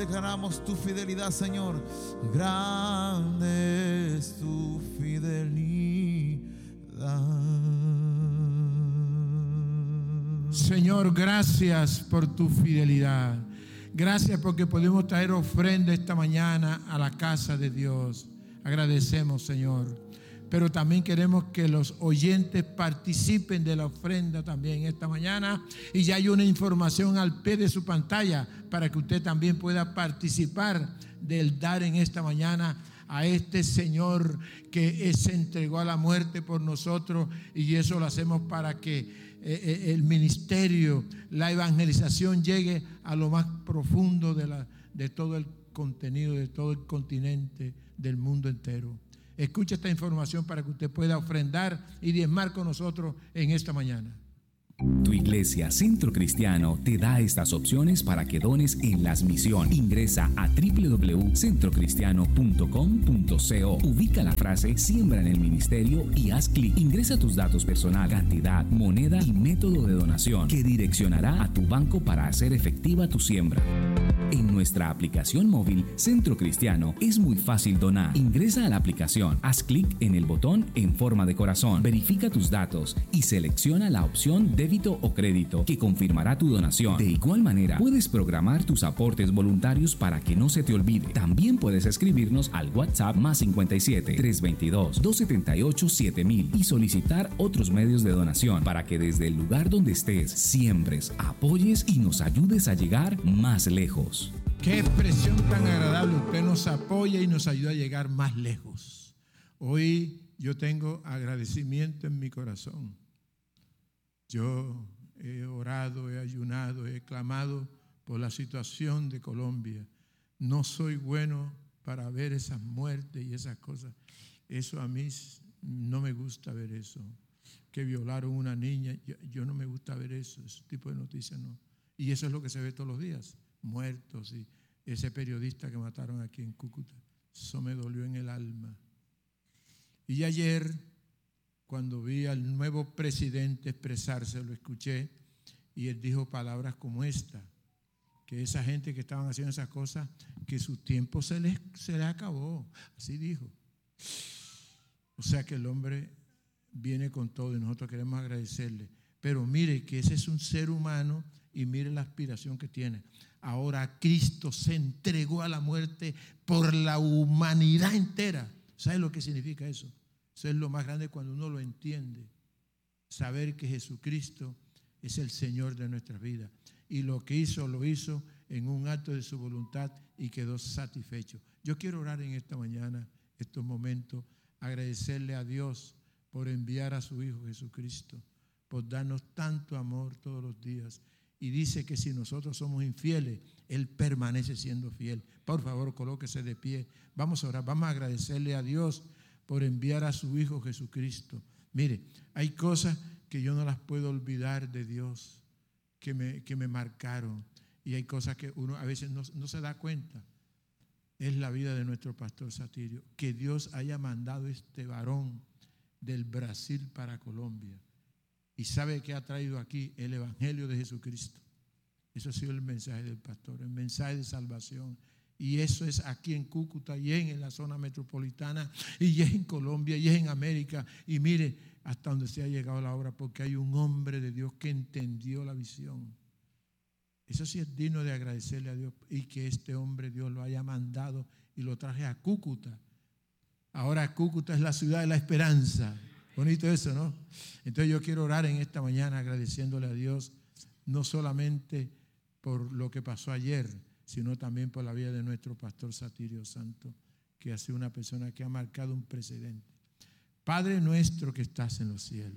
declaramos tu fidelidad, Señor. Grande es tu fidelidad. Señor, gracias por tu fidelidad. Gracias porque podemos traer ofrenda esta mañana a la casa de Dios. Agradecemos, Señor. Pero también queremos que los oyentes participen de la ofrenda también esta mañana. Y ya hay una información al pie de su pantalla para que usted también pueda participar del dar en esta mañana a este Señor que se entregó a la muerte por nosotros. Y eso lo hacemos para que el ministerio, la evangelización llegue a lo más profundo de todo el contenido, de todo el continente, del mundo entero. Escucha esta información para que usted pueda ofrendar y diezmar con nosotros en esta mañana. Tu iglesia Centro Cristiano te da estas opciones para que dones en las misiones. Ingresa a www.centrocristiano.com.co. Ubica la frase Siembra en el Ministerio y haz clic. Ingresa tus datos personal, cantidad, moneda y método de donación que direccionará a tu banco para hacer efectiva tu siembra. En nuestra aplicación móvil Centro Cristiano es muy fácil donar. Ingresa a la aplicación, haz clic en el botón en forma de corazón, verifica tus datos y selecciona la opción débito o crédito que confirmará tu donación. De igual manera, puedes programar tus aportes voluntarios para que no se te olvide. También puedes escribirnos al WhatsApp +57 322 278 7000 y solicitar otros medios de donación para que desde el lugar donde estés siembres, apoyes y nos ayudes a llegar más lejos. Qué expresión tan agradable. Usted nos apoya y nos ayuda a llegar más lejos. Hoy yo tengo agradecimiento en mi corazón. Yo he orado, he ayunado, he clamado por la situación de Colombia. No soy bueno para ver esas muertes y esas cosas. Eso a mí no me gusta ver eso. Que violaron a una niña, yo no me gusta ver eso, ese tipo de noticias no. Y eso es lo que se ve todos los días. Muertos y ese periodista que mataron aquí en Cúcuta, eso me dolió en el alma. Y ayer, cuando vi al nuevo presidente expresarse, lo escuché y él dijo palabras como esta, que esa gente que estaban haciendo esas cosas, que su tiempo se les acabó, así dijo. O sea que el hombre viene con todo y nosotros queremos agradecerle. Pero mire que ese es un ser humano y mire la aspiración que tiene. Ahora Cristo se entregó a la muerte por la humanidad entera. ¿Sabe lo que significa eso? Eso es lo más grande cuando uno lo entiende. Saber que Jesucristo es el Señor de nuestras vidas. Y lo que hizo, lo hizo en un acto de su voluntad y quedó satisfecho. Yo quiero orar en esta mañana, estos momentos, agradecerle a Dios por enviar a su Hijo Jesucristo, por darnos tanto amor todos los días. Y dice que si nosotros somos infieles, Él permanece siendo fiel. Por favor, colóquese de pie. Vamos a orar, vamos a agradecerle a Dios por enviar a su Hijo Jesucristo. Mire, hay cosas que yo no las puedo olvidar de Dios, que me marcaron. Y hay cosas que uno a veces no se da cuenta. Es la vida de nuestro pastor Satirio. Que Dios haya mandado este varón del Brasil para Colombia. Y sabe que ha traído aquí el Evangelio de Jesucristo. Eso ha sido el mensaje del pastor, el mensaje de salvación. Y eso es aquí en Cúcuta y en la zona metropolitana y es en Colombia y es en América. Y mire hasta donde se ha llegado la obra, porque hay un hombre de Dios que entendió la visión. Eso sí es digno de agradecerle a Dios y que este hombre Dios lo haya mandado y lo traje a Cúcuta. Ahora Cúcuta es la ciudad de la esperanza. Bonito eso, ¿no? Entonces yo quiero orar en esta mañana agradeciéndole a Dios no solamente por lo que pasó ayer, sino también por la vida de nuestro pastor Satirio Santo, que ha sido una persona que ha marcado un precedente. Padre nuestro que estás en los cielos,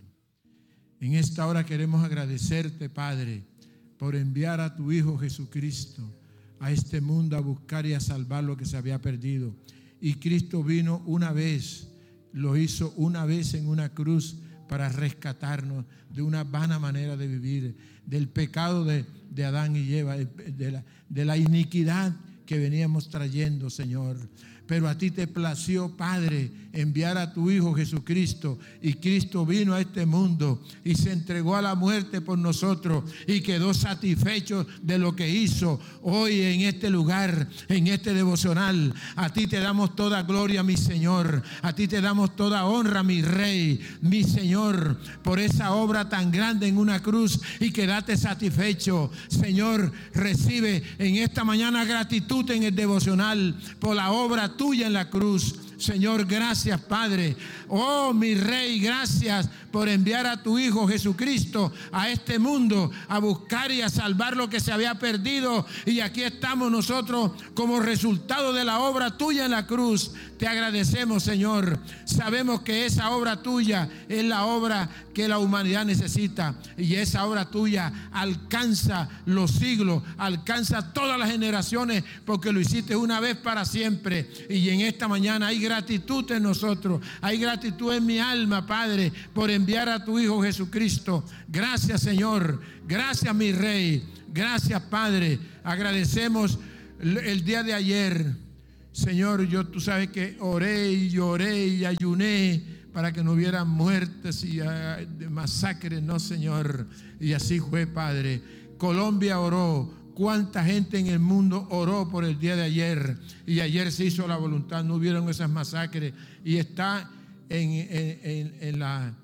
en esta hora queremos agradecerte, Padre, por enviar a tu Hijo Jesucristo a este mundo a buscar y a salvar lo que se había perdido. Y Cristo vino una vez, lo hizo una vez en una cruz para rescatarnos de una vana manera de vivir, del pecado de Adán y Eva, de la iniquidad que veníamos trayendo, Señor. Pero a ti te plació, Padre, enviar a tu Hijo Jesucristo. Y Cristo vino a este mundo y se entregó a la muerte por nosotros y quedó satisfecho de lo que hizo. Hoy en este lugar, en este devocional, a ti te damos toda gloria, mi Señor. A ti te damos toda honra, mi Rey, mi Señor, por esa obra tan grande en una cruz y quédate satisfecho. Señor, recibe en esta mañana gratitud en el devocional por la obra tuya en la cruz. Señor, gracias, Padre. Oh, mi Rey, gracias por enviar a tu Hijo Jesucristo a este mundo a buscar y a salvar lo que se había perdido. Y aquí estamos nosotros como resultado de la obra tuya en la cruz. Te agradecemos, Señor. Sabemos que esa obra tuya es la obra que la humanidad necesita. Y esa obra tuya alcanza los siglos, alcanza todas las generaciones, porque lo hiciste una vez para siempre. Y en esta mañana hay gratitud en nosotros, hay gratitud en mi alma, Padre, por enviar a tu Hijo Jesucristo. Gracias, Señor. Gracias, mi Rey. Gracias, Padre. Agradecemos el día de ayer. Señor, tú sabes que oré y lloré y ayuné para que no hubiera muertes y masacres, no, Señor. Y así fue, Padre. Colombia oró. ¿Cuánta gente en el mundo oró por el día de ayer? Y ayer se hizo la voluntad, no hubieron esas masacres. Y está en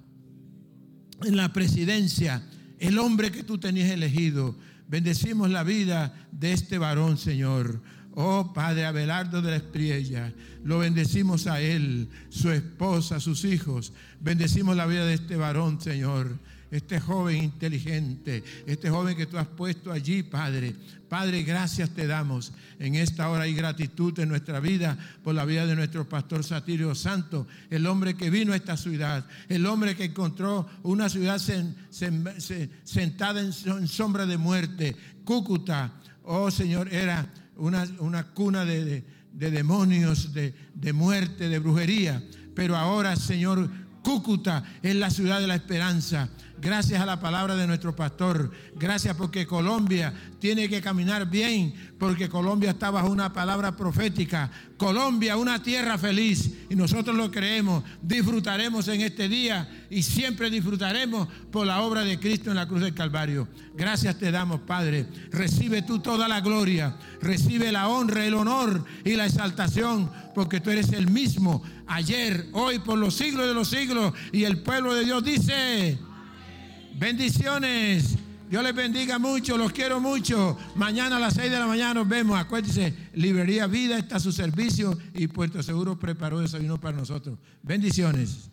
la presidencia el hombre que tú tenías elegido. Bendecimos la vida de este varón, Señor. Oh, Padre Abelardo de la Espriella, lo bendecimos a él, su esposa, sus hijos. Bendecimos la vida de este varón, Señor. Este joven inteligente, este joven que tú has puesto allí, Padre. Padre, gracias te damos. En esta hora hay gratitud en nuestra vida por la vida de nuestro pastor Satirio Santos, el hombre que vino a esta ciudad, el hombre que encontró una ciudad sentada en sombra de muerte. Cúcuta, oh Señor, era una cuna de demonios, de muerte, de brujería. Pero ahora, Señor, Cúcuta es la ciudad de la esperanza. Gracias a la palabra de nuestro pastor. Gracias porque Colombia tiene que caminar bien, porque Colombia está bajo una palabra profética. Colombia, una tierra feliz, y nosotros lo creemos. Disfrutaremos en este día y siempre disfrutaremos por la obra de Cristo en la cruz del Calvario. Gracias te damos, Padre. Recibe tú toda la gloria, recibe la honra, el honor y la exaltación, porque tú eres el mismo ayer, hoy, por los siglos de los siglos. Y el pueblo de Dios dice: bendiciones. Dios les bendiga mucho, los quiero mucho. Mañana a las 6 de la mañana nos vemos. Acuérdense, Librería Vida está a su servicio y Puerto Seguro preparó desayuno para nosotros. Bendiciones.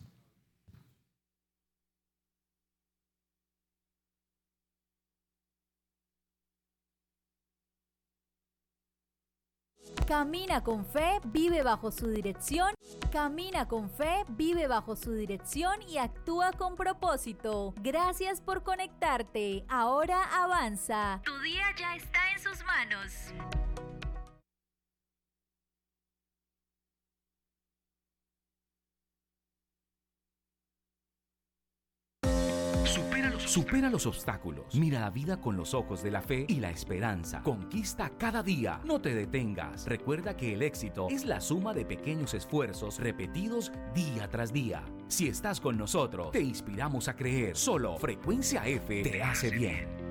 Camina con fe, vive bajo su dirección. Camina con fe, vive bajo su dirección y actúa con propósito. Gracias por conectarte. Ahora avanza. Tu día ya está en sus manos. Supera los obstáculos. Mira la vida con los ojos de la fe y la esperanza. Conquista cada día. No te detengas. Recuerda que el éxito es la suma de pequeños esfuerzos repetidos día tras día. Si estás con nosotros, te inspiramos a creer. Solo Frecuencia F te hace bien.